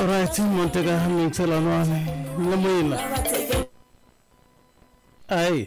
Alright, Montega Hamilton, Lamuina. Aye.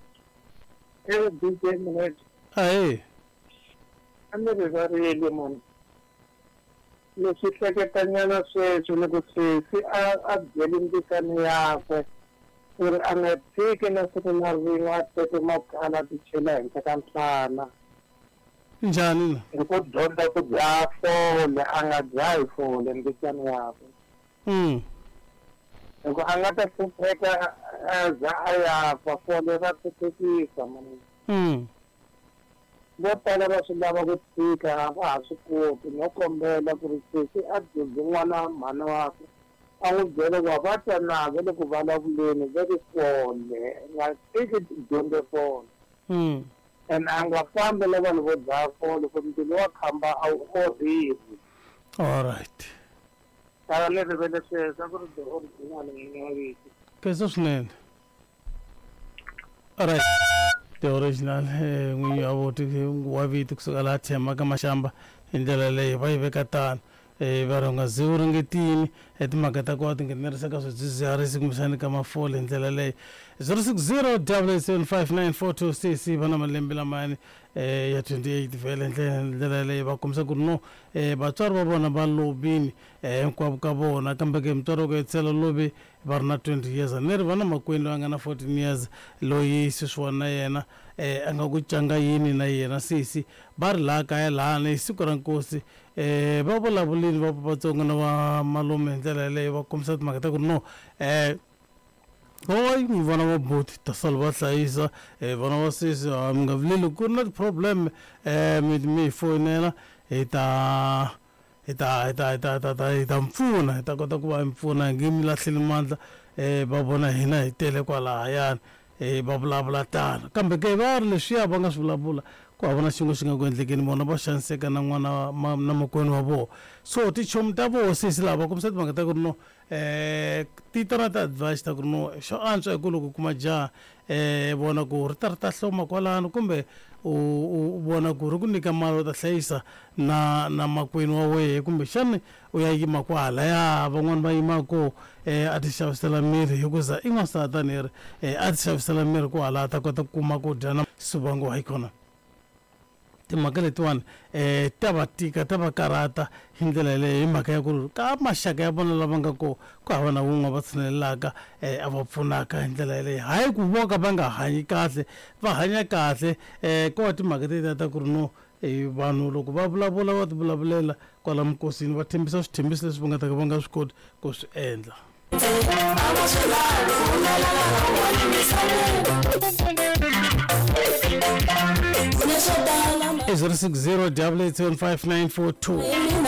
Aye. I'm not very lemon. You see, like a Tanyana says, you know, see, I'm getting this and I'm not taking a certain ring out to mock and at the children, the Kansana. Jan. You put don't have to drive for the drive for them, the Tanyana. I'm not a super as I have for the rest someone. What kind of a good speaker have support, no compare the city at the Zumana Manoa. I will get a water now, get a Kubana Lane, very phone, like take it on the phone. And I'm a farm the level with that phone from the Lord Hamba out all these. All right. I never better says, I'm going to the whole thing. Kesosnen. All right. The original we are about to wavi to Salate Magamashamba in the Lay Katan, Varonga Zurangitini, at Makatagoting and Nersakas, Zarism Sanikama fall in the Lay 060-759-4266 Banama Limbilamani, 28 Valent and the Lay Bakumsakuno, Batarba Bonabalo Bin, Kwabcabo, Nakambagam Toroga, Lobby, Barna 20 years and Nirvana Maquino and 14 years, Loyi Suswanayana, Angaguchanga Yini Nayana Sisi, Barla Kailani, Sukarankosi, Babala Bulin, Babatonga, Malum and the Lay Bakumsat Makatakuno, Boy, one of our boat, the Salvasa is one of us is little good not problem with me for Nella. Ita mfuna itakwata kuba mfuna ngimi la silmanda babona hina telekwala ayan babla tana kambe ke barle shia banga sulabula kwa bona singo singa kwendlekeni bona ba chance kana ngwana na mokweni wabo so tichomta bo sisila ba kumsat mangata kuno titara ta advice ta kuno sho answer ekulu kuma ja bona ku ritarta hloma kwalano kumbe u bona ku rukunika malo ta hlayisa na makweni wa we kumbe shane u ya yima kwala ya van'wana va yima ko atishavisela miri hikuza in'wasata neri atishavisela miri kwala ta kota ku kuma ku dya na subango haikona timhaka letiwani ta tika ta karata hi ndlela leyi hi mhaka ya ku ka maxaka ya vona lava nga ku hava na wun'we va tshinelelaka a va pfunaka hi ndlela leyi hayi ku voka va nga hanyi kahle va hanya kahle ko wa timhaka tetiya ta ku ri no vanhu loko va vulavula va ti vulavulela kwala minkosini va tshembisa swithembisi leswi va nga ta ka va nga swi koti ku swi endla. 060-887-5942